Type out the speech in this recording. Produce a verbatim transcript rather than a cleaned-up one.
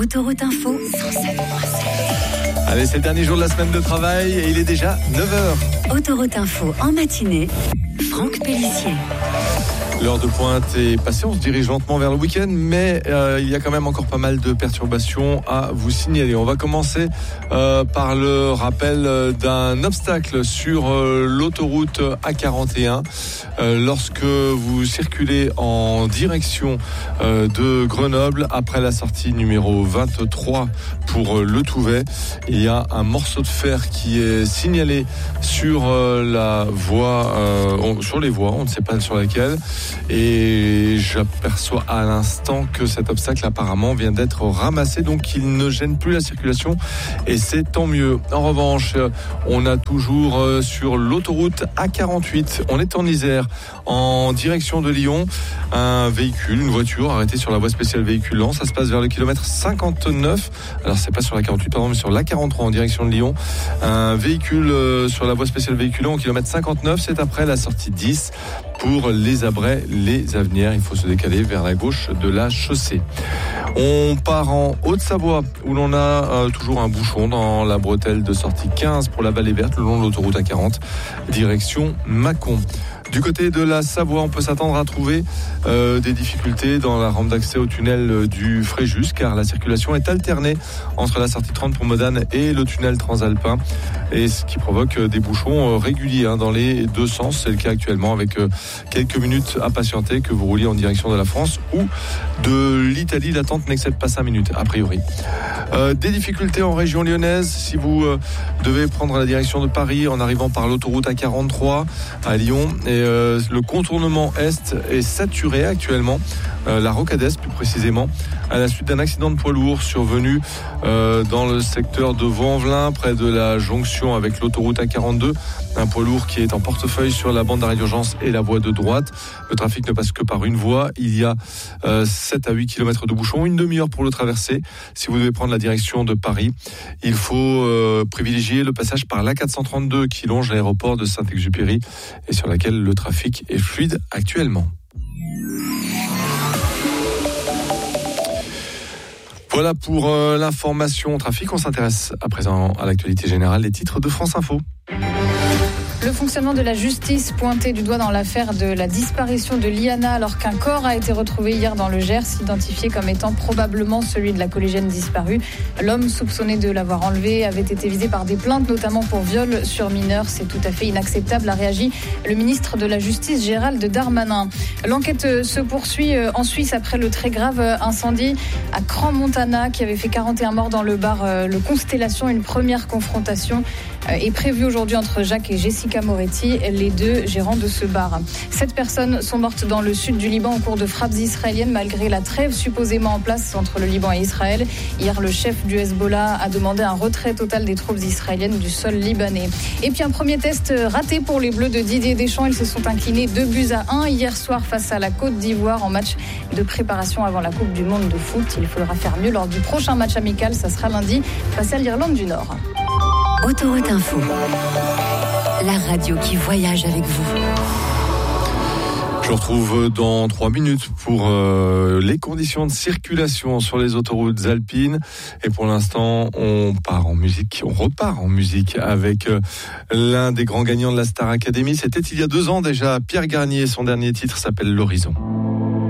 Autoroute Info, cent sept virgule sept. Allez, c'est le dernier jour de la semaine de travail et il est déjà neuf heures. Autoroute Info en matinée, Franck Pellissier. L'heure de pointe est passée, on se dirige lentement vers le week-end, mais euh, il y a quand même encore pas mal de perturbations à vous signaler. On va commencer euh, par le rappel d'un obstacle sur euh, l'autoroute A quarante et un. Euh, lorsque vous circulez en direction euh, de Grenoble, après la sortie numéro vingt-trois pour euh, le Touvet, il y a un morceau de fer qui est signalé sur euh, la voie, euh, on, sur les voies, on ne sait pas sur laquelle. Et j'aperçois à l'instant que cet obstacle apparemment vient d'être ramassé, donc il ne gêne plus la circulation et c'est tant mieux. En revanche, on a toujours sur l'autoroute A quarante-huit, on est en Isère, en direction de Lyon, un véhicule, une voiture arrêtée sur la voie spéciale véhicule lent. Ça se passe vers le kilomètre cinquante-neuf. Alors c'est pas sur la quarante-huit, pardon, mais sur la quarante-trois en direction de Lyon. Un véhicule sur la voie spéciale véhicule lent au kilomètre cinquante-neuf, c'est après la sortie dix. Pour les Abrais, les Avenières, il faut se décaler vers la gauche de la chaussée. On part en Haute-Savoie, où l'on a euh, toujours un bouchon dans la bretelle de sortie quinze pour la Vallée Verte, le long de l'autoroute A quarante, direction Mâcon. Du côté de la Savoie, on peut s'attendre à trouver euh, des difficultés dans la rampe d'accès au tunnel du Fréjus, car la circulation est alternée entre la sortie trente pour Modane et le tunnel transalpin, et ce qui provoque des bouchons réguliers hein, dans les deux sens. C'est le cas actuellement avec euh, quelques minutes à patienter, que vous rouliez en direction de la France ou de l'Italie. L'attente n'excède pas cinq minutes, a priori. Euh, des difficultés en région lyonnaise, si vous euh, devez prendre la direction de Paris en arrivant par l'autoroute A quarante-trois à Lyon, et euh, le contournement Est est saturé actuellement, euh, la Rocade Est plus précisément, à la suite d'un accident de poids lourd survenu euh, dans le secteur de Vaux-en-Velin, près de la jonction avec l'autoroute A quarante-deux. Un poids lourd qui est en portefeuille sur la bande d'arrêt d'urgence et la voie de droite. Le trafic ne passe que par une voie. Il y a euh, sept à huit kilomètres de bouchon, une demi-heure pour le traverser. Si vous devez prendre la direction de Paris, il faut euh, privilégier le passage par l'A quatre cent trente-deux qui longe l'aéroport de Saint-Exupéry et sur laquelle le trafic est fluide actuellement. Voilà pour euh, l'information trafic. On s'intéresse à présent à l'actualité générale, les titres de France Info. Le fonctionnement de la justice pointé du doigt dans l'affaire de la disparition de Liana, alors qu'un corps a été retrouvé hier dans le Gers, identifié comme étant probablement celui de la collégienne disparue. L'homme soupçonné de l'avoir enlevée avait été visé par des plaintes, notamment pour viol sur mineur. C'est tout à fait inacceptable, a réagi le ministre de la Justice, Gérald Darmanin. L'enquête se poursuit en Suisse après le très grave incendie à Crans-Montana qui avait fait quarante et un morts dans le bar Le Constellation. Une première confrontation est prévue aujourd'hui entre Jacques et Jessica Moretti, les deux gérants de ce bar. Sept personnes sont mortes dans le sud du Liban au cours de frappes israéliennes malgré la trêve supposément en place entre le Liban et Israël. Hier, le chef du Hezbollah a demandé un retrait total des troupes israéliennes du sol libanais. Et puis un premier test raté pour les Bleus de Didier Deschamps. Ils se sont inclinés deux buts à un hier soir face à la Côte d'Ivoire en match de préparation avant la Coupe du Monde de foot. Il faudra faire mieux lors du prochain match amical. Ça sera lundi face à l'Irlande du Nord. Autoroute Info, la radio qui voyage avec vous. Je vous retrouve dans trois minutes pour euh, les conditions de circulation sur les autoroutes alpines. Et pour l'instant, on part en musique, on repart en musique avec euh, l'un des grands gagnants de la Star Academy. C'était il y a deux ans déjà, Pierre Garnier. Son dernier titre s'appelle L'Horizon.